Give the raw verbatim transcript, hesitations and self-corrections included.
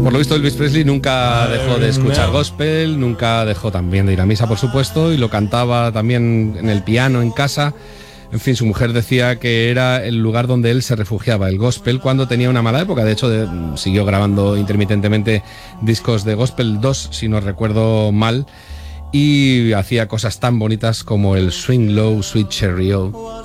Por lo visto Elvis Presley nunca dejó de escuchar gospel, nunca dejó también de ir a misa, por supuesto, y lo cantaba también en el piano en casa. En fin, su mujer decía que era el lugar donde él se refugiaba, el gospel, cuando tenía una mala época. De hecho, de, siguió grabando intermitentemente discos de gospel, dos, si no recuerdo mal, y hacía cosas tan bonitas como el Swing Low, Sweet Cherry O.